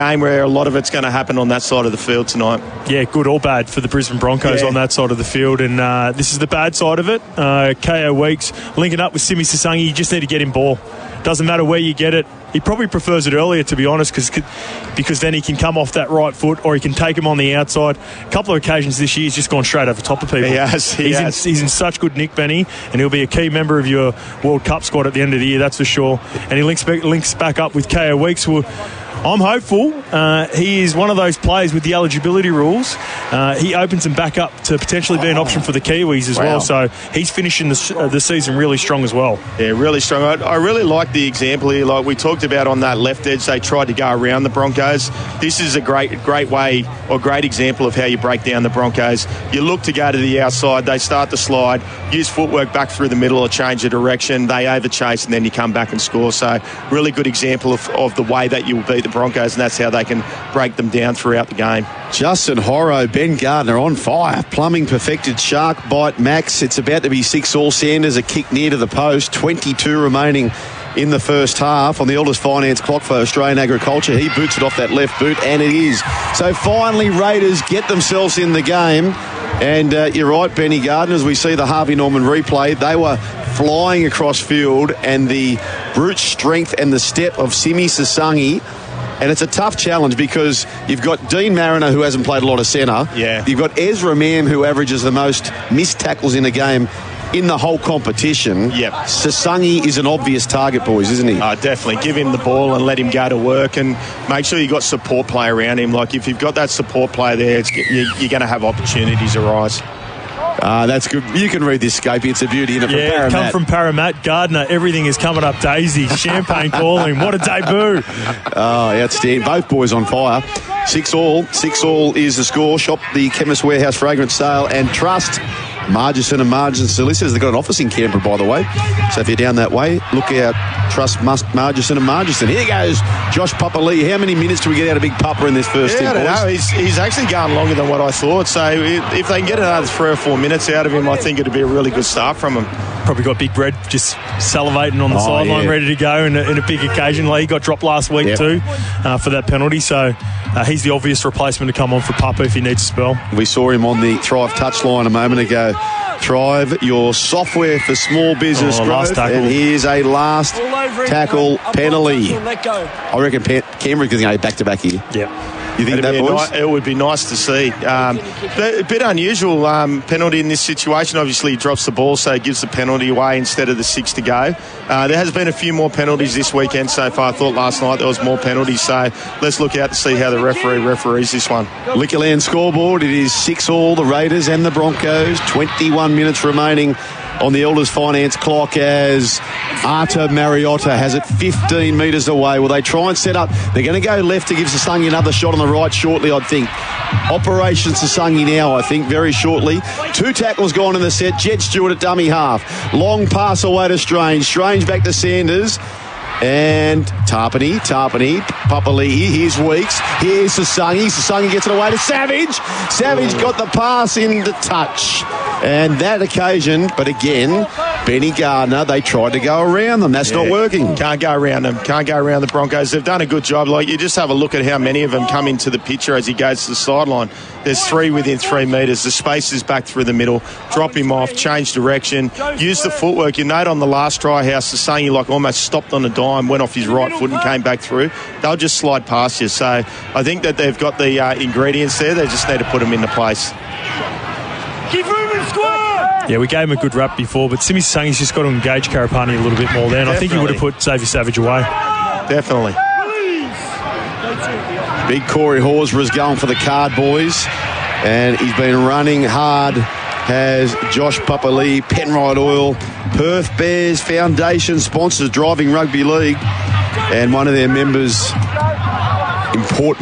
game where a lot of it's going to happen on that side of the field tonight. Yeah, good or bad for the Brisbane Broncos on that side of the field. And this is the bad side of it. Ko Weeks linking up with Simi Sasangi. You just need to get him ball. Doesn't matter where you get it. He probably prefers it earlier, to be honest, because then he can come off that right foot, or he can take him on the outside. A couple of occasions this year, he's just gone straight over top of people. He's in such good nick, Benny, and he'll be a key member of your World Cup squad at the end of the year, that's for sure. And he links back up with Ko Weeks. I'm hopeful. He is one of those players with the eligibility rules. He opens him back up to potentially be an option for the Kiwis as well. So he's finishing the season really strong as well. Yeah, really strong. I really like the example here. Like we talked about on that left edge, they tried to go around the Broncos. This is a great way or great example of how you break down the Broncos. You look to go to the outside. They start to slide, use footwork back through the middle or change the direction. They overchase and then you come back and score. So really good example of the way that you will beat the Broncos, and that's how they can break them down throughout the game. Justin Horro, Ben Gardner on fire. Plumbing perfected shark bite max. It's about to be 6-all. Sanders a kick near to the post. 22 remaining in the first half on the Elders Finance clock for Australian Agriculture. He boots it off that left boot, and it is. So finally Raiders get themselves in the game. And you're right, Benny Gardner, as we see the Harvey Norman replay, they were flying across field, and the brute strength and the step of Simi Sasangi. And it's a tough challenge because you've got Dean Mariner, who hasn't played a lot of centre. Yeah. You've got Ezra Mam, who averages the most missed tackles in a game in the whole competition. Yep. Sasangi is an obvious target, boys, isn't he? Definitely. Give him the ball and let him go to work, and make sure you've got support play around him. Like if you've got that support play there, you're going to have opportunities arise. That's good. You can read this, Scapey. It's a beauty in it. Yeah, come from Parramatta. Gardner, everything is coming up daisy. Champagne calling. What a debut. Outstanding. Both boys on fire. 6-all. 6-all is the score. Shop the Chemist Warehouse Fragrance Sale and Trust. Margison and Margison Solicitors. They've got an office in Canberra, by the way. So if you're down that way, look out. Trust Margison and Margison. Here goes Josh Papali'i. How many minutes do we get out of Big Papa in this first I don't know. He's actually going longer than what I thought. So if they can get another 3 or 4 minutes out of him, I think it'd be a really good start from him. Probably got Big Red just salivating on the sideline, ready to go in a big occasion. He got dropped last week too for that penalty. So he's the obvious replacement to come on for Papa if he needs a spell. We saw him on the Thrive touchline a moment ago. Thrive, your software for small business growth. And here's a last tackle penalty. I reckon Canberra's going to go back-to-back here. Yeah. You think that, boys? It would be nice to see. A bit unusual penalty in this situation. Obviously, he drops the ball, so he gives the penalty away instead of the 6 to go. There has been a few more penalties this weekend so far. I thought last night there was more penalties, so let's look out to see how the referee referees this one. Liquorland scoreboard. It is 6-all, the Raiders and the Broncos. 21 minutes remaining on the Elders Finance clock as Arta Mariotta has it 15 metres away. Will they try and set up? They're going to go left to give Sasangi another shot on the right shortly, I think. Operation Sasangi now, I think, very shortly. 2 tackles gone in the set. Jed Stewart at dummy half. Long pass away to Strange. Strange back to Sanders. And Tarpany, Papali'i, here's Weeks, here's Sasangi gets it away to Savage. Savage got the pass in the touch. And that occasion, but again, Benny Gardner, they tried to go around them. That's not working. Can't go around them. Can't go around the Broncos. They've done a good job. Like, you just have a look at how many of them come into the picture as he goes to the sideline. There's 3 within 3 metres. The space is back through the middle. Drop him off, change direction, use the footwork. You note on the last try how Sasangi almost stopped on a dime, went off his right foot and came back through. They'll just slide past you. So I think that they've got the ingredients there. They just need to put them into place. Keep moving, squad! Yeah, we gave him a good rap before, but Simi Sasangi's just got to engage Karapani a little bit more there, and I think he would have put Xavier Savage away. Definitely. Big Corey Horsburgh's going for the card, boys, and he's been running hard. Has Josh Papali'i, Penrite Oil, Perth Bears Foundation sponsors Driving Rugby League, and one of their members